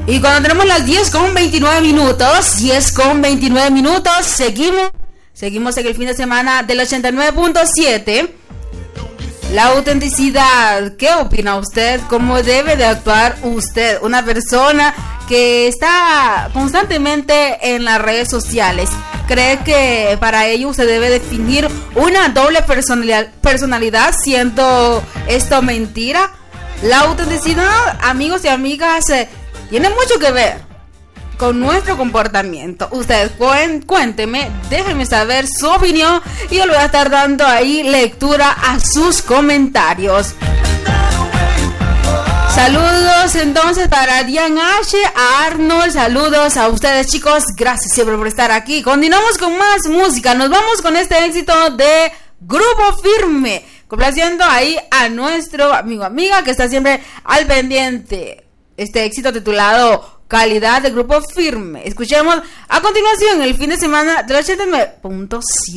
Y cuando tenemos las 10:29 minutos, seguimos en el fin de semana del 89.7. La autenticidad, ¿qué opina usted? ¿Cómo debe de actuar usted? Una persona que está constantemente en las redes sociales. ¿Cree que para ello usted debe definir una doble personalidad, siendo esto mentira? La autenticidad, amigos y amigas, tiene mucho que ver con nuestro comportamiento. Usted cuénteme, déjenme saber su opinión y yo le voy a estar dando ahí lectura a sus comentarios. Saludos entonces para Diana H, a Arnold, saludos a ustedes, chicos, gracias siempre por estar aquí. Continuamos con más música, nos vamos con este éxito de Grupo Firme, complaciendo ahí a nuestro amiga que está siempre al pendiente. Este éxito titulado Calidad de Grupo Firme. Escuchemos a continuación el fin de semana del 89.7.